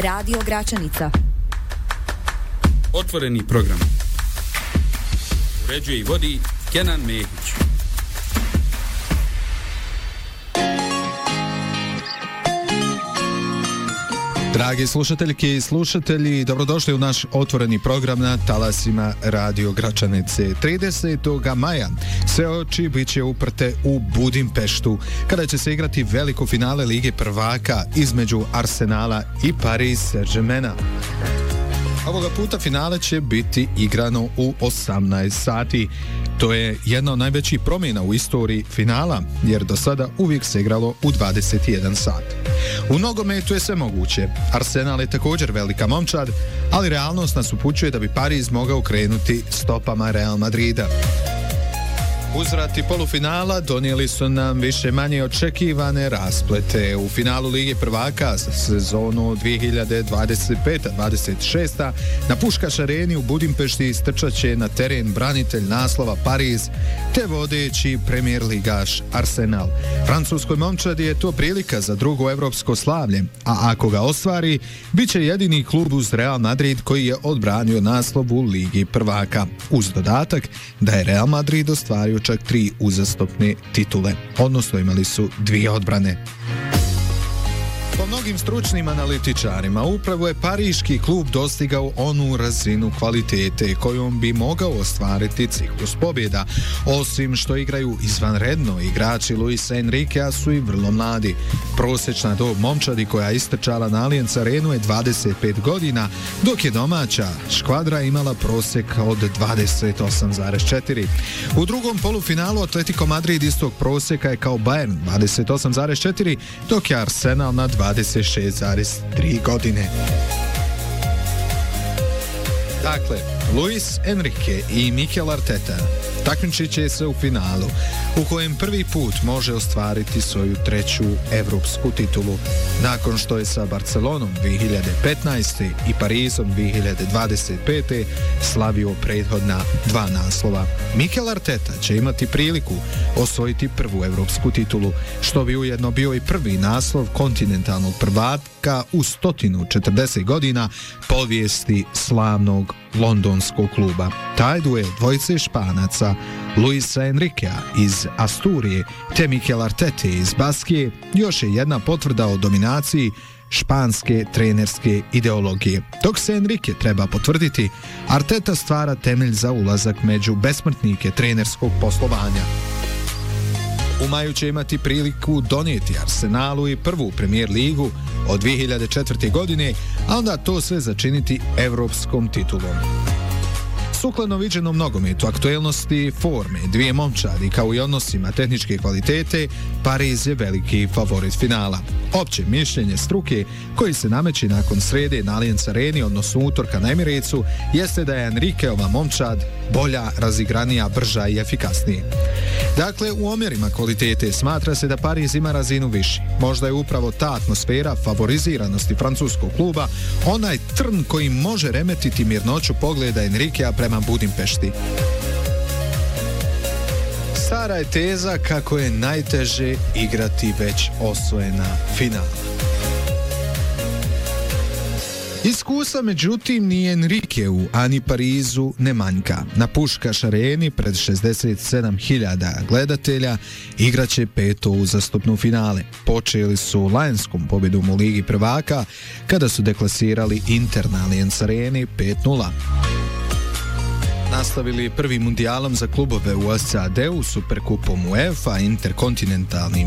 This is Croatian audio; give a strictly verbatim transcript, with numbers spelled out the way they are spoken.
Radio Gračanica. Otvoreni program. Uređuje i vodi Kenan Mehić. Dragi slušateljke i slušatelji, dobrodošli u naš otvoreni program na talasima Radio Gračanice. tridesetog maja sve oči bit će uprte u Budimpeštu, kada će se igrati veliko finale Lige prvaka između Arsenala i Paris Saint-Germaina. Ovoga puta finale će biti igrano u osamnaest sati. To je jedna od najvećih promjena u istoriji finala, jer do sada uvijek se igralo u dvadeset jedan sat. U nogometu je sve moguće. Arsenal je također velika momčad, ali realnost nas upućuje da bi Pariz mogao krenuti stopama Real Madrida. Uzvrati polufinala donijeli su nam više manje očekivane rasplete. U finalu Lige prvaka za sezonu dvije hiljade dvadeset peta dvadeset šesta na Puškaš areni u Budimpešti istrčat će na teren branitelj naslova Pariz te vodeći premijer ligaš Arsenal. Francuskoj momčadi je to prilika za drugo evropsko slavlje, a ako ga ostvari, bit će jedini klub uz Real Madrid koji je odbranio naslov u Ligi prvaka. Uz dodatak da je Real Madrid ostvario čak tri uzastopne titule, odnosno imali su dvije odbrane. Po mnogim stručnim analitičarima, upravo je pariški klub dostigao onu razinu kvalitete kojom bi mogao ostvariti ciklus pobjeda. Osim što igraju izvanredno, igrači Luisa Enriquea su i vrlo mladi. Prosječna dob momčadi koja je istrčala na Allianz Arenu je dvadeset pet godina, dok je domaća škvadra imala prosjek od dvadeset osam zarez četiri. U drugom polufinalu Atletico Madrid istog prosjeka je kao Bayern dvadeset osam zarez četiri, dok je Arsenal na dvadeset šest zarez tri godine. Dakle, Luis Enrique i Mikel Arteta takmičit će se u finalu, u kojem prvi put može ostvariti svoju treću evropsku titulu, nakon što je sa Barcelonom dvije hiljade petnaeste i Parizom dvije hiljade dvadeset pete slavio prethodna dva naslova. Mikel Arteta će imati priliku osvojiti prvu evropsku titulu, što bi ujedno bio i prvi naslov kontinentalnog prvaka u sto četrdeset godina povijesti slavnog londonskog kluba. Taj duel dvojice Španaca, Luisa Enriquea iz Asturije te Mikel Artete iz Baskije, još je jedna potvrda o dominaciji španske trenerske ideologije. Dok se Enrique treba potvrditi, Arteta stvara temelj za ulazak među besmrtnike trenerskog poslovanja. U maju će imati priliku donijeti Arsenalu i prvu Premier ligu od dvije hiljade četvrte. godine, a onda to sve začiniti evropskom titulom. Sukladno viđenom nogometu, aktuelnosti, forme, dvije momčadi kao i odnosima tehničke kvalitete, Pariz je veliki favorit finala. Opće mišljenje struke koji se nameće nakon srede na Allianz Areni, odnosno utorka na Emiratesu, jeste da je Enriqueova momčad bolja, razigranija, brža i efikasnija. Dakle, u omjerima kvalitete smatra se da Pariz ima razinu viši. Možda je upravo ta atmosfera favoriziranosti francuskog kluba onaj trn koji može remetiti mirnoću pogleda Enriquea prema Budimpešti. Stara je teza kako je najteže igrati već osvojena finala. Iskustva međutim ni Enriqueu, ani Parizu ne manjka. Na Puškaš areni pred šezdeset sedam hiljada gledatelja igraće peto uzastopno finale. Počeli su Lionskom pobjedom u Ligi prvaka kada su deklasirali Inter na Allianz areni pet nula. Nastavili prvim mundijalom za klubove u S A D-u, Superkupom UEFA, interkontinentalnim